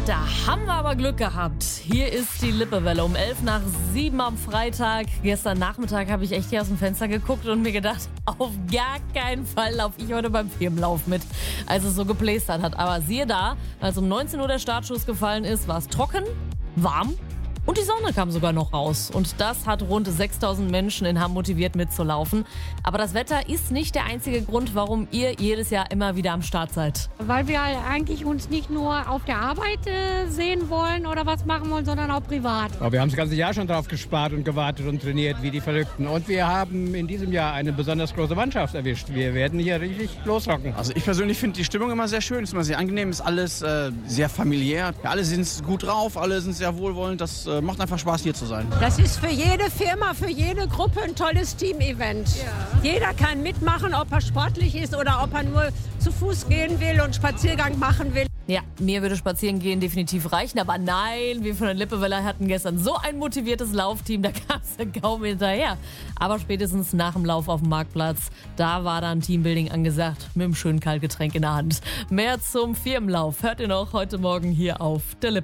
Da haben wir aber Glück gehabt. Hier ist die Lippewelle um 6:11 am Freitag. Gestern Nachmittag habe ich echt hier aus dem Fenster geguckt und mir gedacht, auf gar keinen Fall laufe ich heute beim Firmenlauf mit, als es so geplästert hat. Aber siehe da, als um 19 Uhr der Startschuss gefallen ist, war es trocken, warm und die Sonne kam sogar noch raus. Und das hat rund 6.000 Menschen in Hamm motiviert mitzulaufen. Aber das Wetter ist nicht der einzige Grund, warum ihr jedes Jahr immer wieder am Start seid. Weil wir eigentlich uns nicht nur auf der Arbeit sehen wollen oder was machen wollen, sondern auch privat. Aber wir haben das ganze Jahr schon drauf gespart und gewartet und trainiert wie die Verrückten. Und wir haben in diesem Jahr eine besonders große Mannschaft erwischt. Wir werden hier richtig losrocken. Also ich persönlich finde die Stimmung immer sehr schön, ist immer sehr angenehm, ist alles sehr familiär. Ja, alle sind gut drauf, alle sind sehr wohlwollend. Das macht einfach Spaß, hier zu sein. Das ist für jede Firma, für jede Gruppe ein tolles Team-Event. Ja. Jeder kann mitmachen, ob er sportlich ist oder ob er nur zu Fuß gehen will und Spaziergang machen will. Ja, mir würde spazieren gehen definitiv reichen, aber nein, wir von der Lippewelle hatten gestern so ein motiviertes Laufteam, da kam es kaum hinterher. Aber spätestens nach dem Lauf auf dem Marktplatz, da war dann Teambuilding angesagt, mit einem schönen Kaltgetränk in der Hand. Mehr zum Firmenlauf hört ihr noch heute Morgen hier auf der Lippe.